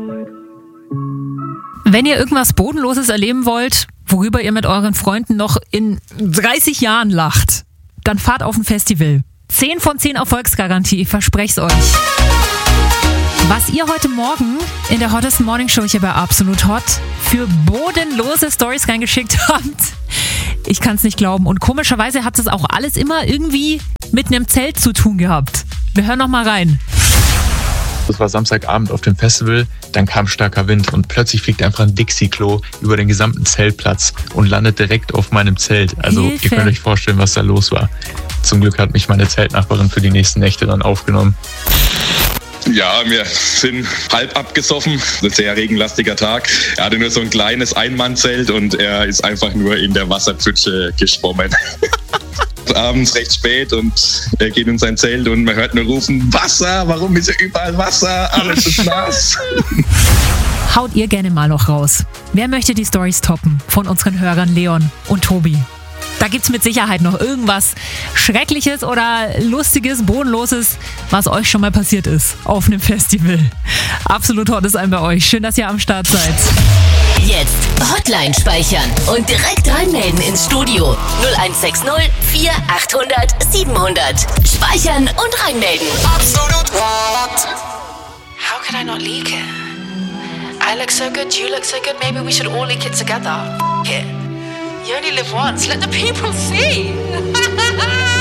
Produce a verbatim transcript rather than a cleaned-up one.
Wenn ihr irgendwas Bodenloses erleben wollt, worüber ihr mit euren Freunden noch in dreißig Jahren lacht, dann fahrt auf ein Festival. zehn von zehn Erfolgsgarantie, ich verspreche es euch. Was ihr heute Morgen in der Hottest Morning Show hier bei Absolut Hot für bodenlose Stories reingeschickt habt, ich kann es nicht glauben. Und komischerweise hat es auch alles immer irgendwie mit einem Zelt zu tun gehabt. Wir hören noch mal rein. Das war Samstagabend auf dem Festival, dann kam starker Wind und plötzlich fliegt einfach ein Dixie-Klo über den gesamten Zeltplatz und landet direkt auf meinem Zelt. Also Hilfe. Ihr könnt euch vorstellen, was da los war. Zum Glück hat mich meine Zeltnachbarin für die nächsten Nächte dann aufgenommen. Ja, wir sind halb abgesoffen. Ein sehr regenlastiger Tag. Er hatte nur so ein kleines Einmannzelt und er ist einfach nur in der Wasserpfütze geschwommen. Abends recht spät und er geht in sein Zelt und man hört nur rufen, Wasser, warum ist hier überall Wasser? Alles ist nass. Haut ihr gerne mal noch raus. Wer möchte die Stories toppen von unseren Hörern Leon und Tobi? Da gibt's mit Sicherheit noch irgendwas Schreckliches oder Lustiges, Bodenloses, was euch schon mal passiert ist auf einem Festival. Absolut Hot ist ein bei euch. Schön, dass ihr am Start seid. Jetzt Hotline speichern und direkt reinmelden ins Studio. null eins sechs null vier achthundert siebenhundert. Speichern und reinmelden. Absolut Hot. How could I not leak it? I look so good, you look so good, maybe we should all leak it together. F- it. You only live once, let the people see.